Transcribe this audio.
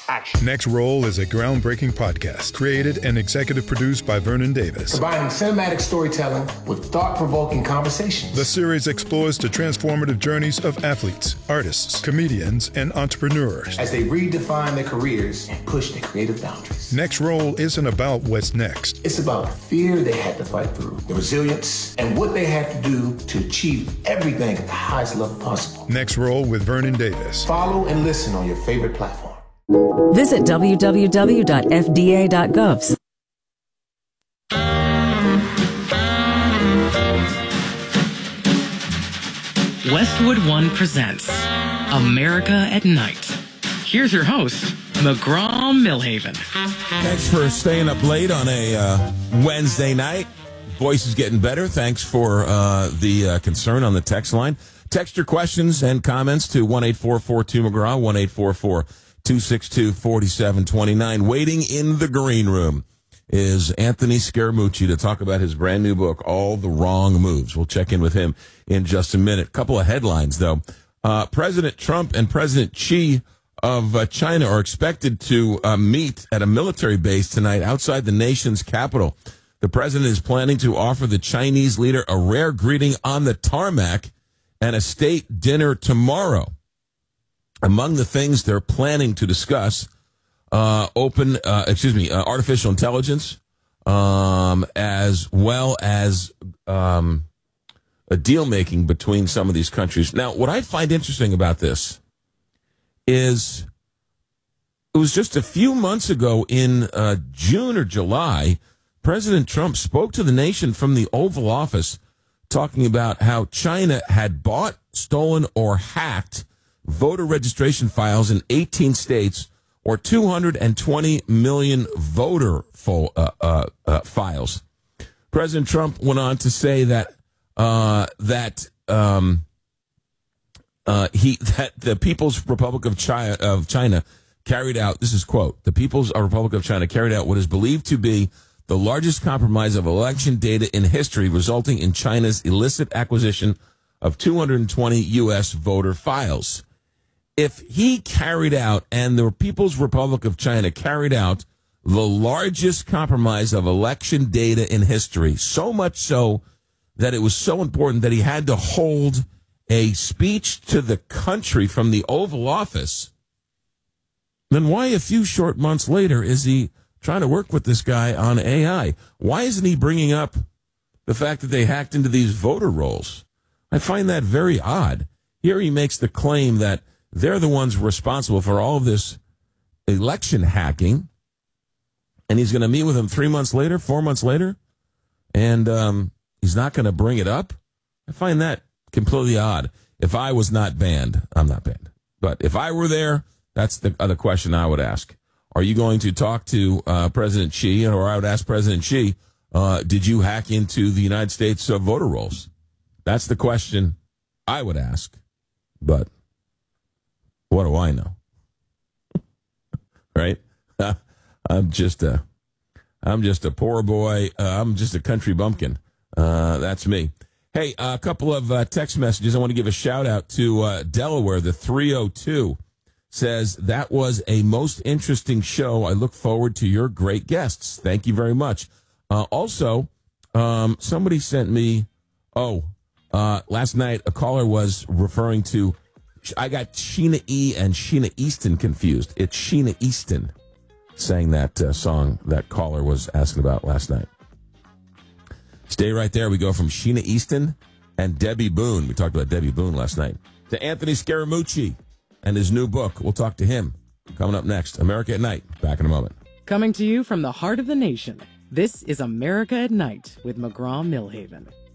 action. Next Roll is a groundbreaking podcast created and executive produced by Vernon Davis. Combining cinematic storytelling with thought-provoking conversations. The series explores the transformative journeys of athletes, artists, comedians, and entrepreneurs as they redefine their careers and push their creative boundaries. Next Roll isn't about what's next. It's about the fear they had to fight through, the resilience, and what they had to do to achieve everything at the highest level possible. Next Roll with Vernon Davis. Follow and listen on your favorite platform. Visit www.fda.gov. Westwood One presents America at Night. Here's your host, McGraw Millhaven. Thanks for staying up late on a Wednesday night. Voice is getting better. Thanks for the concern on the text line. Text your questions and comments to 1-844-2-McGraw, 1-844-262-4729. Waiting in the green room is Anthony Scaramucci to talk about his brand new book, All the Wrong Moves. We'll check in with him in just a minute. Couple of headlines, though. President Trump and President Xi of China are expected to meet at a military base tonight outside the nation's capital. The president is planning to offer the Chinese leader a rare greeting on the tarmac and a state dinner tomorrow. Among the things they're planning to discuss, artificial intelligence, as well as a deal making between some of these countries. Now, what I find interesting about this is it was just a few months ago in June or July, President Trump spoke to the nation from the Oval Office talking about how China had bought, stolen, or hacked voter registration files in 18 states, or 220 million voter files. President Trump went on to say that the People's Republic of China carried out, this is quote, the People's Republic of China carried out what is believed to be the largest compromise of election data in history, resulting in China's illicit acquisition of 220 U.S. voter files. If he carried out, and the People's Republic of China carried out, the largest compromise of election data in history, so much so that it was so important that he had to hold a speech to the country from the Oval Office, then why a few short months later is he trying to work with this guy on AI? Why isn't he bringing up the fact that they hacked into these voter rolls? I find that very odd. Here he makes the claim that they're the ones responsible for all of this election hacking, and he's going to meet with them 3 months later, 4 months later, and he's not going to bring it up? I find that completely odd. If I was not banned, I'm not banned, but if I were there, that's the other question I would ask. Are you going to talk to President Xi, or I would ask President Xi, did you hack into the United States voter rolls? That's the question I would ask, but what do I know? Right? I'm just a poor boy. I'm just a country bumpkin. That's me. Hey, a couple of text messages. I want to give a shout out to Delaware. The 302 says, that was a most interesting show. I look forward to your great guests. Thank you very much. Also, somebody sent me, last night a caller was referring to, I got Sheena E. and Sheena Easton confused. It's Sheena Easton sang that song that caller was asking about last night. Stay right there. We go from Sheena Easton and Debbie Boone. We talked about Debbie Boone last night. To Anthony Scaramucci and his new book. We'll talk to him coming up next. America at Night. Back in a moment. Coming to you from the heart of the nation, this is America at Night with McGraw Millhaven.